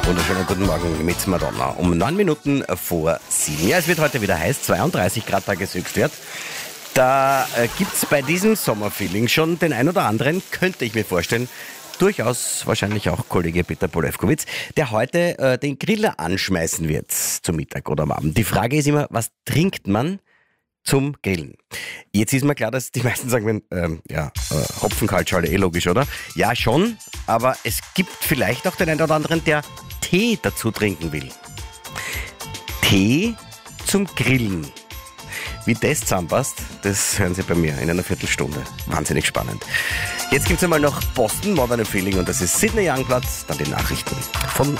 Wunderschönen guten Morgen mit Madonna. Um 9 Minuten vor 7. Ja, es wird heute wieder heiß, 32 Grad Tageshöchstwert. Da gibt's bei diesem Sommerfeeling schon den ein oder anderen, könnte ich mir vorstellen, durchaus wahrscheinlich auch Kollege Peter Polewkowitz, der heute den Griller anschmeißen wird zum Mittag oder am Abend. Die Frage ist immer, was trinkt man zum Grillen? Jetzt ist mir klar, dass die meisten sagen, Hopfenkaltschale, logisch, oder? Ja, schon, aber es gibt vielleicht auch den einen oder anderen, der Tee dazu trinken will. Tee zum Grillen. Wie das zusammenpasst, das hören Sie bei mir in einer Viertelstunde. Wahnsinnig spannend. Jetzt gibt es einmal noch Boston, Modern Feeling, und das ist Sydney Youngblood, dann die Nachrichten von